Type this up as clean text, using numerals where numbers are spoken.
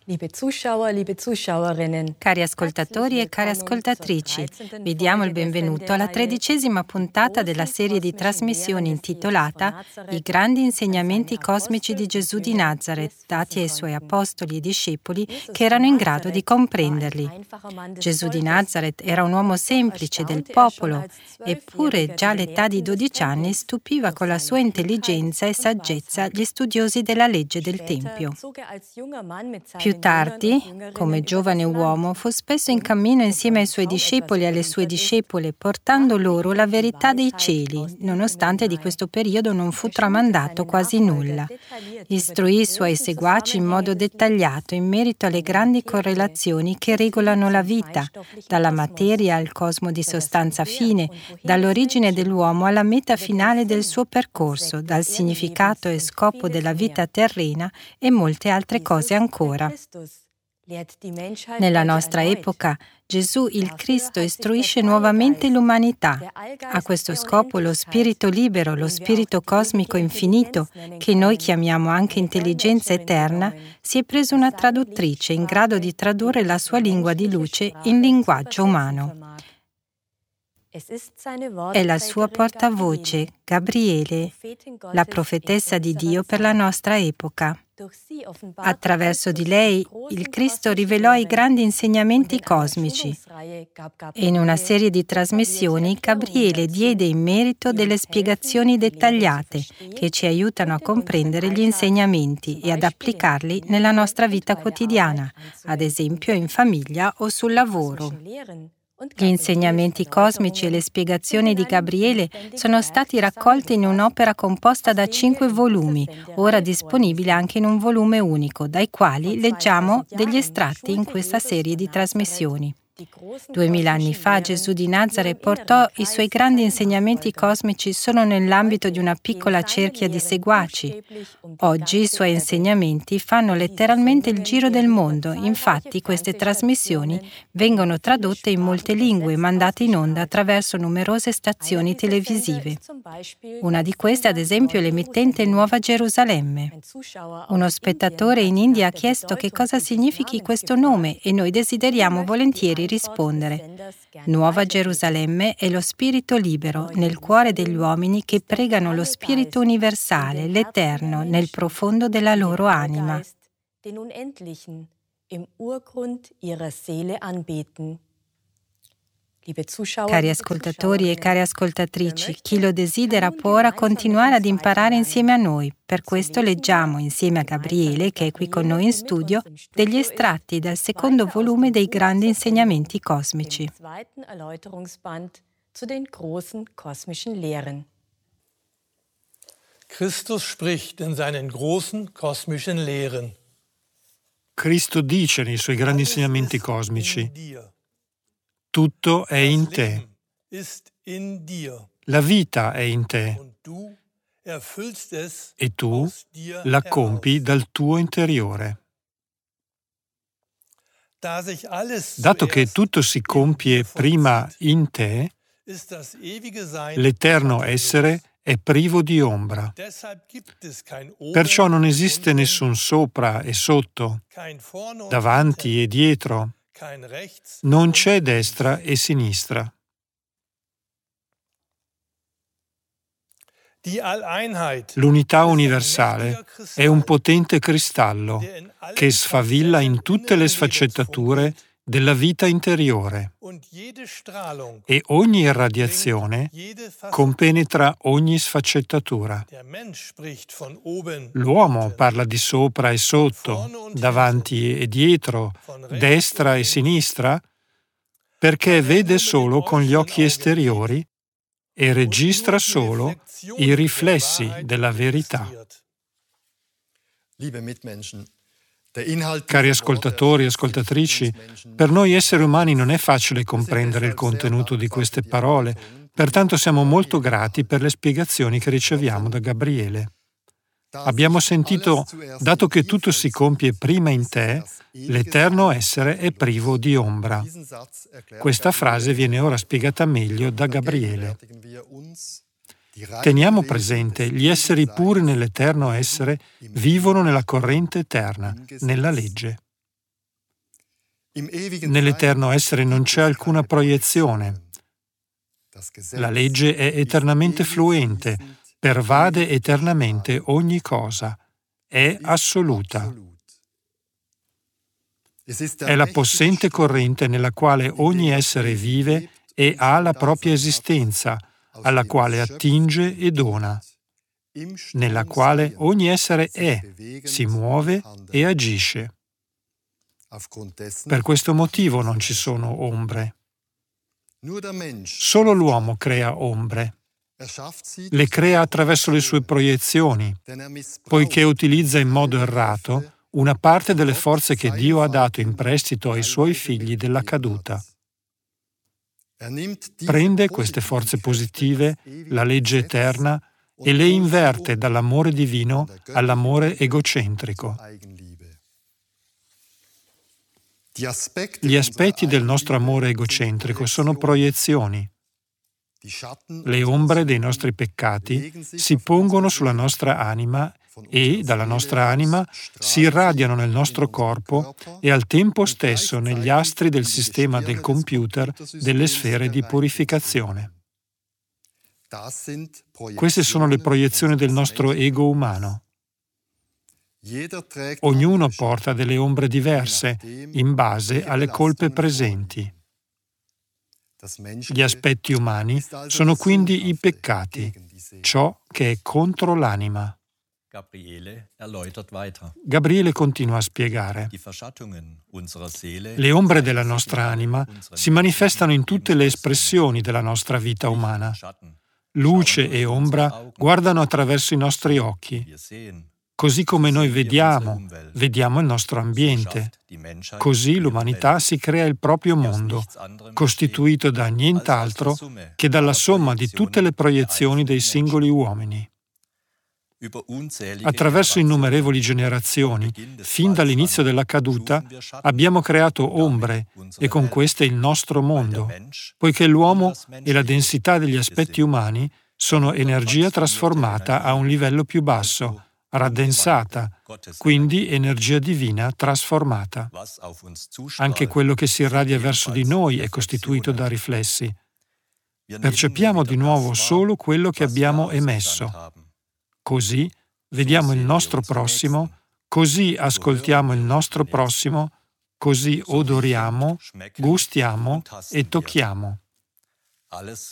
Cari ascoltatori e cari ascoltatrici, vi diamo il benvenuto alla 13ª puntata della serie di trasmissioni intitolata I grandi insegnamenti cosmici di Gesù di Nazaret, dati ai suoi apostoli e discepoli che erano in grado di comprenderli. Gesù di Nazaret era un uomo semplice del popolo, eppure già all'età di 12 anni stupiva con la sua intelligenza e saggezza gli studiosi della legge del Tempio. Più tardi, come giovane uomo, fu spesso in cammino insieme ai suoi discepoli e alle sue discepole, portando loro la verità dei cieli, nonostante di questo periodo non fu tramandato quasi nulla. Istruì i suoi seguaci in modo dettagliato in merito alle grandi correlazioni che regolano la vita, dalla materia al cosmo di sostanza fine, dall'origine dell'uomo alla meta finale del suo percorso, dal significato e scopo della vita terrena e molte altre cose ancora. Nella nostra epoca, Gesù il Cristo istruisce nuovamente l'umanità. A questo scopo lo spirito libero, lo spirito cosmico infinito, che noi chiamiamo anche intelligenza eterna, si è preso una traduttrice in grado di tradurre la sua lingua di luce in linguaggio umano. È la sua portavoce, Gabriele, la profetessa di Dio per la nostra epoca. Attraverso di lei, il Cristo rivelò i grandi insegnamenti cosmici e in una serie di trasmissioni Gabriele diede in merito delle spiegazioni dettagliate che ci aiutano a comprendere gli insegnamenti e ad applicarli nella nostra vita quotidiana, ad esempio in famiglia o sul lavoro. Gli insegnamenti cosmici e le spiegazioni di Gabriele sono stati raccolti in un'opera composta da 5 volumi, ora disponibile anche in un volume unico, dai quali leggiamo degli estratti in questa serie di trasmissioni. 2000 anni fa Gesù di Nazaret portò i suoi grandi insegnamenti cosmici solo nell'ambito di una piccola cerchia di seguaci. Oggi i suoi insegnamenti fanno letteralmente il giro del mondo, infatti queste trasmissioni vengono tradotte in molte lingue e mandate in onda attraverso numerose stazioni televisive. Una di queste, ad esempio, è l'emittente Nuova Gerusalemme. Uno spettatore in India ha chiesto che cosa significhi questo nome e noi desideriamo volentieri rispondere. Nuova Gerusalemme è lo spirito libero nel cuore degli uomini che pregano lo spirito universale, l'eterno, nel profondo della loro anima. Cari ascoltatori e cari ascoltatrici, chi lo desidera può ora continuare ad imparare insieme a noi. Per questo leggiamo insieme a Gabriele, che è qui con noi in studio, degli estratti dal secondo volume dei grandi insegnamenti cosmici. Christus spricht in seinen großen kosmischen Lehren. Cristo dice nei suoi grandi insegnamenti cosmici: tutto è in te. La vita è in te e tu la compi dal tuo interiore. Dato che tutto si compie prima in te, l'eterno essere è privo di ombra. Perciò non esiste nessun sopra e sotto, davanti e dietro. Non c'è destra e sinistra. L'unità universale è un potente cristallo che sfavilla in tutte le sfaccettature della vita interiore e ogni irradiazione compenetra ogni sfaccettatura. L'uomo parla di sopra e sotto, davanti e dietro, destra e sinistra, perché vede solo con gli occhi esteriori e registra solo i riflessi della verità. Cari ascoltatori e ascoltatrici, per noi esseri umani non è facile comprendere il contenuto di queste parole, pertanto siamo molto grati per le spiegazioni che riceviamo da Gabriele. Abbiamo sentito, dato che tutto si compie prima in te, l'eterno essere è privo di ombra. Questa frase viene ora spiegata meglio da Gabriele. Teniamo presente, gli esseri puri nell'eterno essere vivono nella corrente eterna, nella legge. Nell'eterno essere non c'è alcuna proiezione. La legge è eternamente fluente, pervade eternamente ogni cosa, è assoluta. È la possente corrente nella quale ogni essere vive e ha la propria esistenza, alla quale attinge e dona, nella quale ogni essere è, si muove e agisce. Per questo motivo non ci sono ombre. Solo l'uomo crea ombre. Le crea attraverso le sue proiezioni, poiché utilizza in modo errato una parte delle forze che Dio ha dato in prestito ai suoi figli della caduta. Prende queste forze positive, la legge eterna, e le inverte dall'amore divino all'amore egocentrico. Gli aspetti del nostro amore egocentrico sono proiezioni. Le ombre dei nostri peccati si pongono sulla nostra anima e, dalla nostra anima, si irradiano nel nostro corpo e al tempo stesso negli astri del sistema del computer delle sfere di purificazione. Queste sono le proiezioni del nostro ego umano. Ognuno porta delle ombre diverse in base alle colpe presenti. Gli aspetti umani sono quindi i peccati, ciò che è contro l'anima. Gabriele continua a spiegare. Le ombre della nostra anima si manifestano in tutte le espressioni della nostra vita umana. Luce e ombra guardano attraverso i nostri occhi. Così come noi vediamo il nostro ambiente. Così l'umanità si crea il proprio mondo, costituito da nient'altro che dalla somma di tutte le proiezioni dei singoli uomini. Attraverso innumerevoli generazioni, fin dall'inizio della caduta, abbiamo creato ombre e con queste il nostro mondo, poiché l'uomo e la densità degli aspetti umani sono energia trasformata a un livello più basso, raddensata, quindi energia divina trasformata. Anche quello che si irradia verso di noi è costituito da riflessi. Percepiamo di nuovo solo quello che abbiamo emesso. Così vediamo il nostro prossimo, così ascoltiamo il nostro prossimo, così odoriamo, gustiamo e tocchiamo.